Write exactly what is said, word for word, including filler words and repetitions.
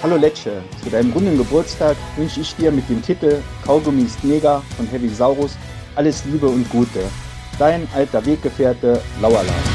Hallo Lecce, zu deinem runden Geburtstag wünsche ich dir mit dem Titel Kaugummi ist mega von Heavy Saurus alles Liebe und Gute. Dein alter Weggefährte Lauerla.